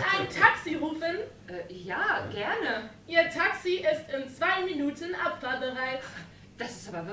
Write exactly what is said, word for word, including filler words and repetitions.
ein Taxi rufen? Äh, ja, gerne. Ihr Taxi ist in zwei Minuten abfahrbereit. Das ist aber